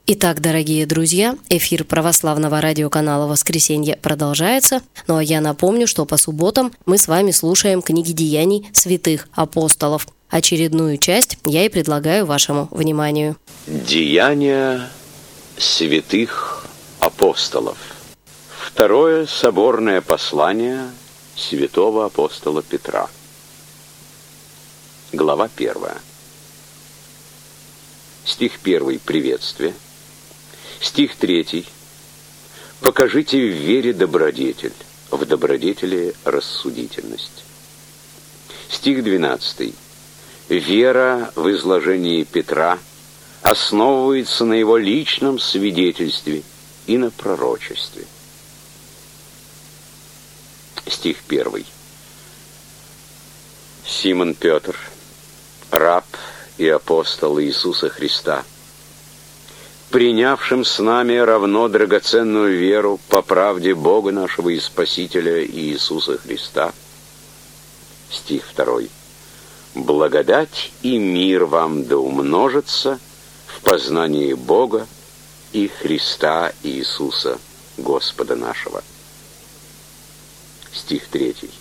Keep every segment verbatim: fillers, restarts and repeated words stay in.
Итак, дорогие друзья, эфир православного радиоканала «Воскресенье» продолжается. Ну а я напомню, что по субботам мы с вами слушаем книги деяний святых апостолов. Очередную часть я и предлагаю вашему вниманию. Деяния святых апостолов. Второе соборное послание святого апостола Петра. Глава первая. Стих первый – приветствие. Стих третий – покажите в вере добродетель, в добродетели рассудительность. Стих двенадцатый – вера в изложении Петра основывается на его личном свидетельстве и на пророчестве. Стих первый. Симон Петр, раб и апостол Иисуса Христа, принявшим с нами равно драгоценную веру по правде Бога нашего и Спасителя Иисуса Христа. Стих второй. Благодать и мир вам да умножится в познании Бога и Христа Иисуса, Господа нашего. Стих третий.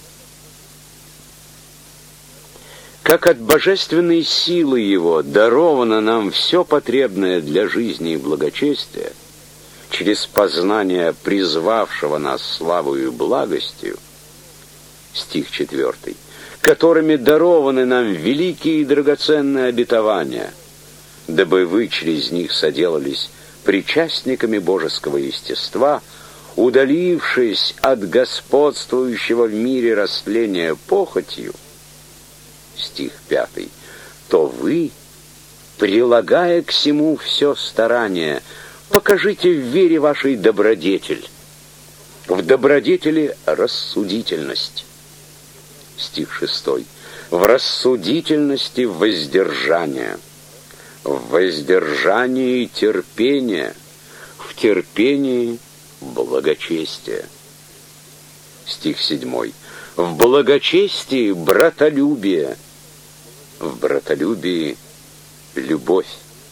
Как от божественной силы Его даровано нам все потребное для жизни и благочестия, через познание призвавшего нас славою и благостью, стих четвертый, которыми дарованы нам великие и драгоценные обетования, дабы вы через них соделались причастниками божеского естества, удалившись от господствующего в мире растления похотью, стих пятый, то вы, прилагая к сему все старание, покажите в вере вашей добродетель, в добродетели рассудительность. Стих шестой. В рассудительности воздержание, в воздержании терпение, в терпении благочестие. Стих седьмой. В благочестии братолюбие, в братолюбии любовь.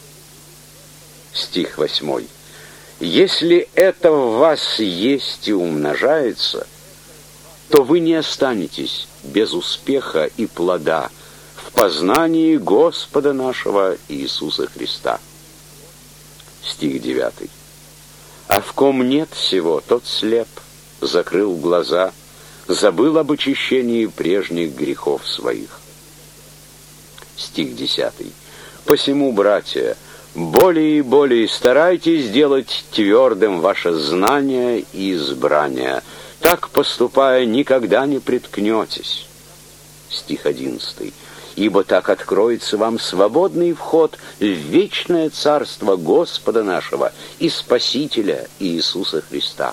Стих восьмой. Если это в вас есть и умножается, то вы не останетесь без успеха и плода в познании Господа нашего Иисуса Христа. Стих девятый. А в ком нет всего, тот слеп, закрыл глаза, забыл об очищении прежних грехов своих. Стих десятый. Посему, братья, более и более старайтесь сделать твердым ваше знание и избрание. Так, поступая, никогда не приткнетесь. Стих одиннадцатый. Ибо так откроется вам свободный вход в вечное царство Господа нашего и Спасителя Иисуса Христа.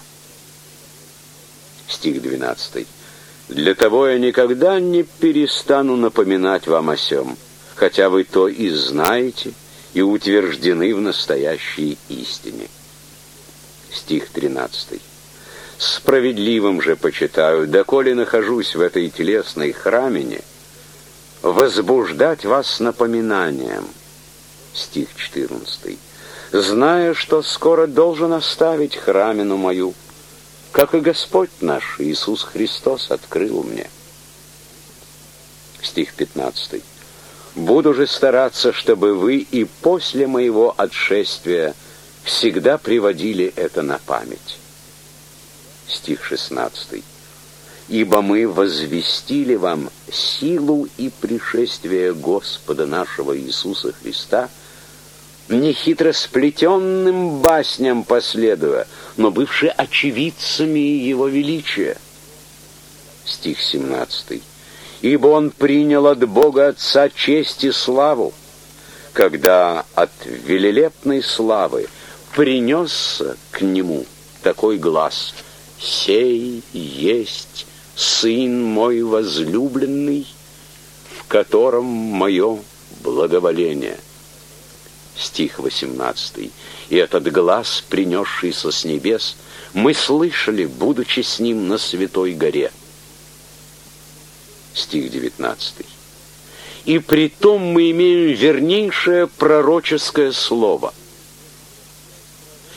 Стих двенадцатый. Для того я никогда не перестану напоминать вам о сем, хотя вы то и знаете, и утверждены в настоящей истине. Стих тринадцатый. Справедливым же почитаю, доколе нахожусь в этой телесной храмине, возбуждать вас напоминанием. Стих четырнадцатый. Зная, что скоро должен оставить храмину мою, как и Господь наш Иисус Христос открыл мне. Стих пятнадцатый. Буду же стараться, чтобы вы и после моего отшествия всегда приводили это на память. Стих шестнадцатый. Ибо мы возвестили вам силу и пришествие Господа нашего Иисуса Христа, не хитросплетенным басням последуя, но бывши очевидцами Его величия. Стих семнадцатый. Ибо Он принял от Бога Отца честь и славу, когда от велелепной славы принесся к Нему такой глас: «Сей есть Сын мой возлюбленный, в котором мое благоволение». Стих восемнадцатый. И этот глас, принесшийся с небес, мы слышали, будучи с Ним на Святой горе. Стих девятнадцатый. И притом мы имеем вернейшее пророческое слово,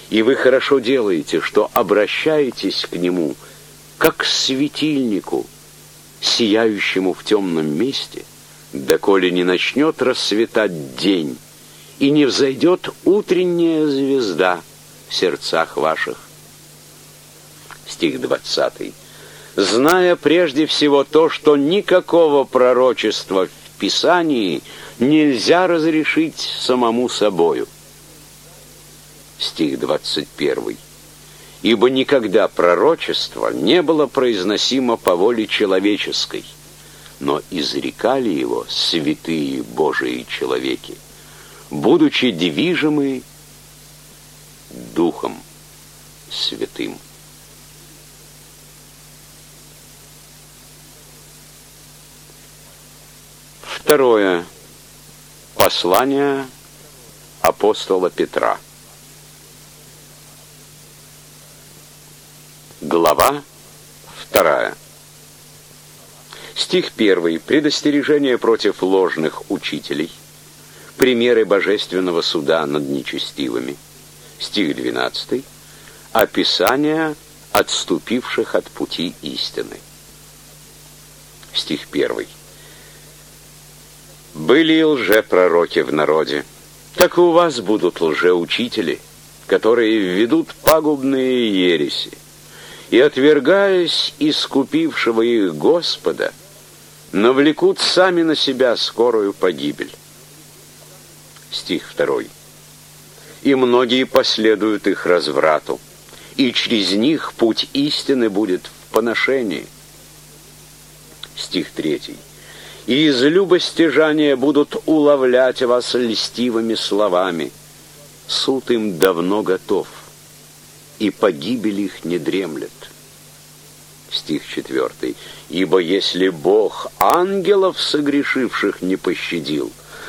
И вы хорошо делаете, что обращаетесь к Нему, как к светильнику, сияющему в темном месте, доколе не начнет расцветать день, и не взойдет утренняя звезда в сердцах ваших. Стих двадцатый. Зная прежде всего то, что никакого пророчества в Писании нельзя разрешить самому собою. Стих двадцать первый. Ибо никогда пророчество не было произносимо по воле человеческой, но изрекали его святые Божии человеки, будучи движимы Духом Святым. Второе. Послание апостола Петра. Глава вторая. Стих первый. Предостережение против ложных учителей. Примеры божественного суда над нечестивыми. Стих двенадцатый. Описание отступивших от пути истины. Стих первый. Были и лжепророки в народе, так и у вас будут лжеучители, которые введут пагубные ереси, и, отвергаясь искупившего их Господа, навлекут сами на себя скорую погибель. Стих второй. И многие последуют их разврату, и через них путь истины будет в поношении. Стих третий. И из любостяжания будут уловлять вас льстивыми словами. Суд им давно готов, и погибель их не дремлет. Стих четвертый. Ибо если Бог ангелов согрешивших не пощадил,